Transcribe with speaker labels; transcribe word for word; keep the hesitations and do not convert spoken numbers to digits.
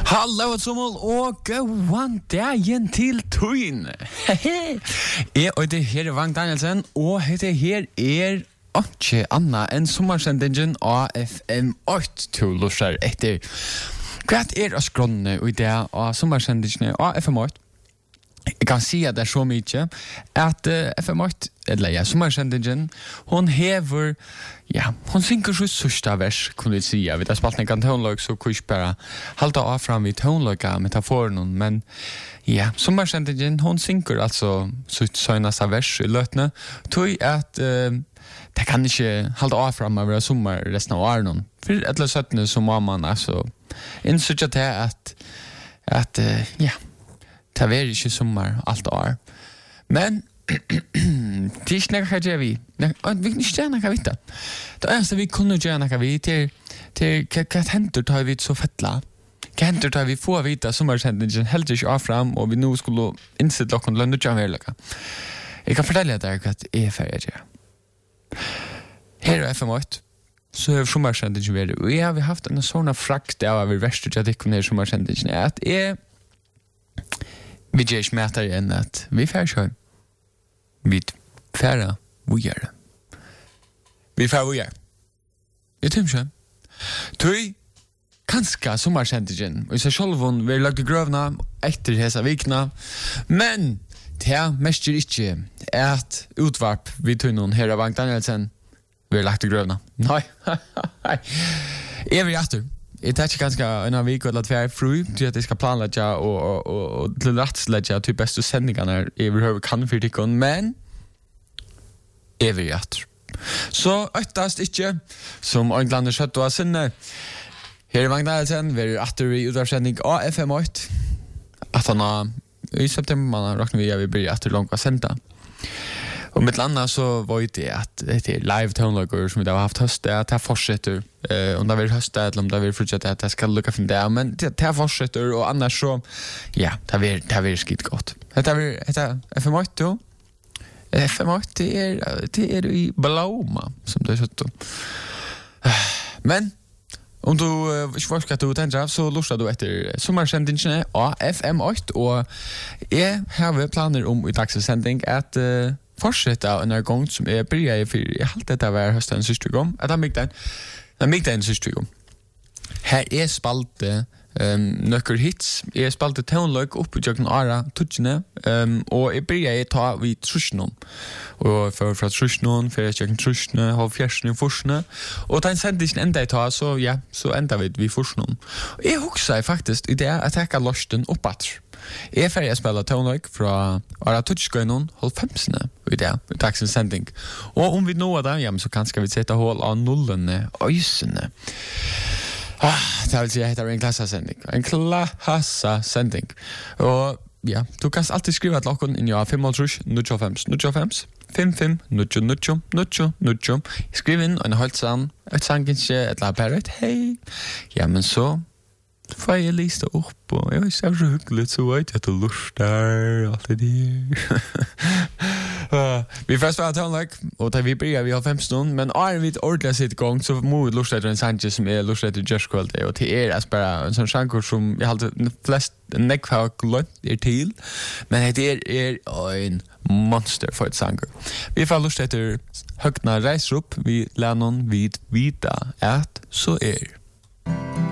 Speaker 1: Hallo og sommel og gåan dagen til tøyen. Jeg og det her er Vang Danielsen, og det her er ikke annet enn sommersendingen av F M åtte til Losjer etter. Hva er å skrånne i det av sommersendingen av F M åtte? Jeg kan si at det er så mye at uh, F M åtte, eller ja, sommersendingen, hun hever, ja, hun synker så sørste vers, kunne jeg si. Vi har spalt en toneløk, så kunne jeg bare halte av frem i toneløka metaforen, men ja, sommersendingen, hun synker altså så søgneste vers i løtene, tog at uh, det kan ikke halte av frem av sommer resten av åren. For et eller søttene så må man altså innsøke til at, at uh, ja, det er ikke sommer alt år. Men det er ikke noe jeg vi. Vi kan ikke gjøre noe vi. Det eneste vi kunne gjøre noe vi til hva henter tar vi så fettla. Hva henter tar vi få vite sommersendingen helt ikke av frem, og vi nå skulle innsette dere lønne ikke av verløkka. Jeg kan fortelle deg hva det er ferdig å gjøre. Her er F M åtte. Så har sommersendingen vært. Og jeg har haft en sånn frakt av vi verste til at jeg kunne gjøre sommersendingen. At jeg vi gjør ikke med enn at vi færre kjøy. Vi færre vujer. Vi færre vujer. Jeg tror ikke. Tøy, kanskje sommersendingen, og i seg selv vi har lagt i grøvna etter hese vikna, men det mester ikke at utvarp vi tog noen her av Vang Danielsen vi har lagt i grøvna. Nei, jeg vil etter. Jeg tar ikke ganske en av vik og la tvær fru til at jeg skal planlegge og, og, og, og til rettslegge til beste sendingene jeg vil høre kan for tikkene, men jeg vil gjøre. Så øktast ikke som Øynglander Kjøtt og sinne. Her er Vang Danielsen, vi er etter i utdragssending av F M åtte. At han har i september man råkner vi at vi blir etter langt av senda. Og mitt landa så var det at det er live tonelager som vi har haft høst, at det fortsetter. Uh, om det vil høst, eller om det vil fortsette at jeg skal lukke for det. Men det, det fortsetter, og annars så, ja, det vil, det vil skitt godt. Det er, det er F M åtte, jo. F M åtte, det er, det er i Blåma, som det er sånn. Men, om du uh, ikke forsker at du tenker av, så lurer du etter sommersendingene av F M åtte, og jeg har planer om i dagssending at uh, fortsette av en gang som jeg bryr i for jeg halte dette var høsten siste gang. At det er mye den. Det er mye den siste gang. Her er spalte um, nøkker hits. Jeg spalte toneløk opp i jøkken Ara tutsjene. Um, og jeg bryr i ta vid trusjene. Og for fra trusjene, for jeg jøkken trusjene, halv fjersene, forsene. Og da en sendingen enda jeg ta, så ja, så enda vi vid forsene. Og jeg husker faktisk i det at jeg har løst den oppåt. Jeg er ferdig å spille toneløk fra Ara Tutskøynon, halvfemsene i det, i dagsens sending. Og om vi når det, ja, så kanskje vi sette hål av nullene, øysene. Ah, det vil si jeg heter en klassasending. En klassasending. Og ja, du kan alltid skrive til dere inn i fem trus, null fem, null fem, fem fem, null null, null null. Skriv inn, og en holdt sann, et sangenskje, et la bare et hei. Ja, men så får jeg list det opp, og jeg ser så hyggelig, så vet jeg at du luster, alt det der. uh, vi først var toneløk, og da vi bryr vi har fem stund, men er vi ordentlig sitt i gang, så må vi luste etter en sanger som er luste etter Just Quality, og til er jeg bare en sånn sanger som jeg har flest nekk har glønt er til, men det er, er en monster for et sanger. Vi får luste etter Høgna Reisrup, vi lærer noen vid vita at så er.